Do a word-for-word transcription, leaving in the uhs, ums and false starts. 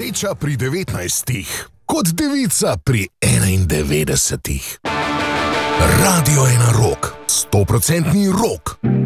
seča pri devetnajstih, kot devica pri enaindevetdesetih. Radio ena rock, stoprocentni rock.